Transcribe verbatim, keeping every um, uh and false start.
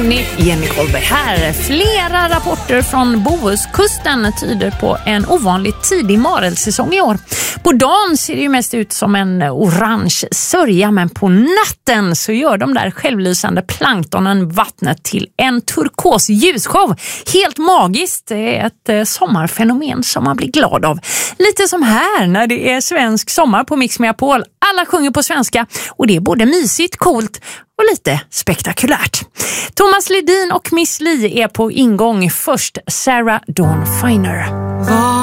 juni, Jenny Kolberg här. Flera rapporter från Bohuskusten tyder på en ovanligt tidig marelsäsong i år. På dagen ser det ju mest ut som en orange sörja, men på natten så gör de där självlysande planktonen vattnet till en turkos ljusshow. Helt magiskt, det är ett sommarfenomen som man blir glad av. Lite som här när det är svensk sommar på Mix Megapol. Alla sjunger på svenska och det är både mysigt, coolt och lite spektakulärt. Thomas Ledin och Miss Li är på ingång. Först Sarah Dawn Finer.